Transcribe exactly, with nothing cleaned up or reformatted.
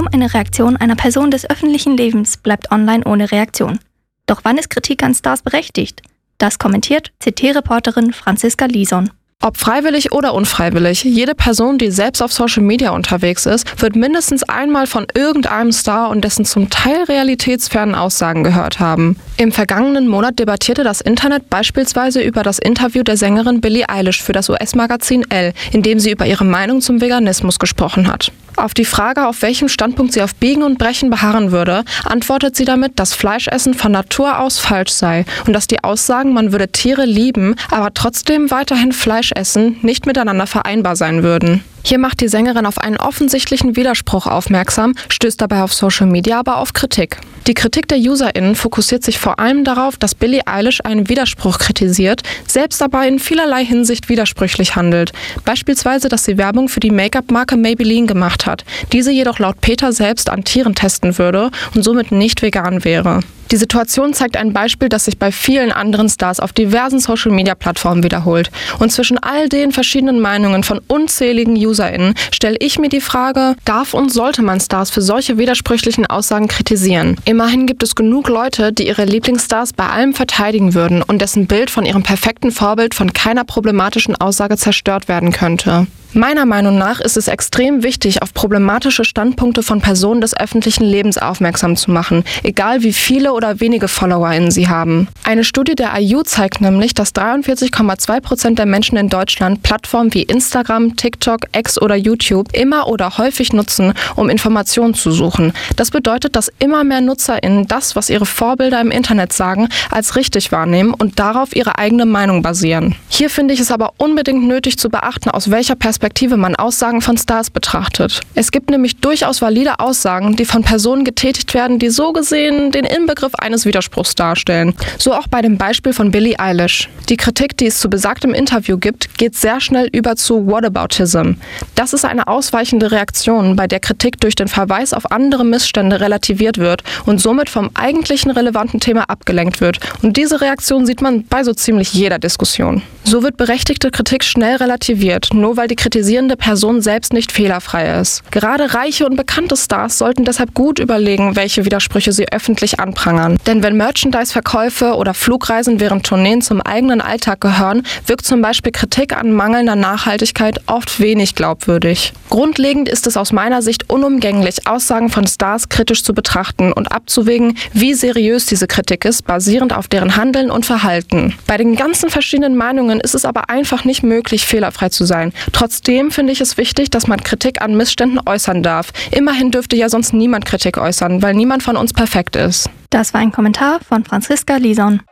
Kaum eine Reaktion einer Person des öffentlichen Lebens bleibt online ohne Reaktion. Doch wann ist Kritik an Stars berechtigt? Das kommentiert C T-Reporterin Franziska Lison. Ob freiwillig oder unfreiwillig, jede Person, die selbst auf Social Media unterwegs ist, wird mindestens einmal von irgendeinem Star und dessen zum Teil realitätsfernen Aussagen gehört haben. Im vergangenen Monat debattierte das Internet beispielsweise über das Interview der Sängerin Billie Eilish für das U S-Magazin Elle, in dem sie über ihre Meinung zum Veganismus gesprochen hat. Auf die Frage, auf welchem Standpunkt sie auf Biegen und Brechen beharren würde, antwortet sie damit, dass Fleischessen von Natur aus falsch sei und dass die Aussagen, man würde Tiere lieben, aber trotzdem weiterhin Fleisch essen, nicht miteinander vereinbar sein würden. Hier macht die Sängerin auf einen offensichtlichen Widerspruch aufmerksam, stößt dabei auf Social Media aber auf Kritik. Die Kritik der UserInnen fokussiert sich vor allem darauf, dass Billie Eilish einen Widerspruch kritisiert, selbst aber in vielerlei Hinsicht widersprüchlich handelt. Beispielsweise, dass sie Werbung für die Make-up-Marke Maybelline gemacht hat, diese jedoch laut Peter selbst an Tieren testen würde und somit nicht vegan wäre. Die Situation zeigt ein Beispiel, das sich bei vielen anderen Stars auf diversen Social-Media-Plattformen wiederholt. Und zwischen all den verschiedenen Meinungen von unzähligen UserInnen stelle ich mir die Frage, darf und sollte man Stars für solche widersprüchlichen Aussagen kritisieren? Immerhin gibt es genug Leute, die ihre Lieblingsstars bei allem verteidigen würden und dessen Bild von ihrem perfekten Vorbild von keiner problematischen Aussage zerstört werden könnte. Meiner Meinung nach ist es extrem wichtig, auf problematische Standpunkte von Personen des öffentlichen Lebens aufmerksam zu machen, egal wie viele oder wenige FollowerInnen sie haben. Eine Studie der I U zeigt nämlich, dass dreiundvierzig Komma zwei Prozent der Menschen in Deutschland Plattformen wie Instagram, TikTok, X oder YouTube immer oder häufig nutzen, um Informationen zu suchen. Das bedeutet, dass immer mehr NutzerInnen das, was ihre Vorbilder im Internet sagen, als richtig wahrnehmen und darauf ihre eigene Meinung basieren. Hier finde ich es aber unbedingt nötig zu beachten, aus welcher Perspektive Perspektive man Aussagen von Stars betrachtet. Es gibt nämlich durchaus valide Aussagen, die von Personen getätigt werden, die so gesehen den Inbegriff eines Widerspruchs darstellen. So auch bei dem Beispiel von Billie Eilish. Die Kritik, die es zu besagtem Interview gibt, geht sehr schnell über zu Whataboutism. Das ist eine ausweichende Reaktion, bei der Kritik durch den Verweis auf andere Missstände relativiert wird und somit vom eigentlichen relevanten Thema abgelenkt wird. Und diese Reaktion sieht man bei so ziemlich jeder Diskussion. So wird berechtigte Kritik schnell relativiert, nur weil die kritisierende Person selbst nicht fehlerfrei ist. Gerade reiche und bekannte Stars sollten deshalb gut überlegen, welche Widersprüche sie öffentlich anprangern. Denn wenn Merchandise-Verkäufe oder Flugreisen während Tourneen zum eigenen Alltag gehören, wirkt zum Beispiel Kritik an mangelnder Nachhaltigkeit oft wenig glaubwürdig. Grundlegend ist es aus meiner Sicht unumgänglich, Aussagen von Stars kritisch zu betrachten und abzuwägen, wie seriös diese Kritik ist, basierend auf deren Handeln und Verhalten. Bei den ganzen verschiedenen Meinungen ist es aber einfach nicht möglich, fehlerfrei zu sein. Trotzdem finde ich es wichtig, dass man Kritik an Missständen äußern darf. Immerhin dürfte ja sonst niemand Kritik äußern, weil niemand von uns perfekt ist. Das war ein Kommentar von Franziska Lison.